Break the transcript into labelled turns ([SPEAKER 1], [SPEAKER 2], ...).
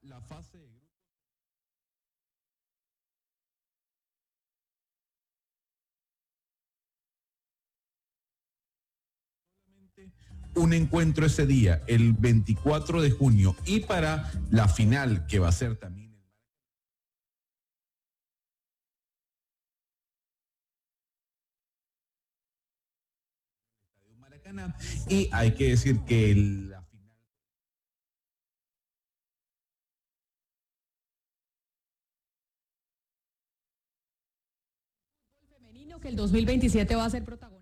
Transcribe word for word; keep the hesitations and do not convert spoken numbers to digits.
[SPEAKER 1] la fase de grupos. Un encuentro ese día, el veinticuatro de junio, y para la final, que va a ser también el Maracaná, y hay que decir que la final
[SPEAKER 2] femenino que el dos mil veintisiete va a ser protagonista.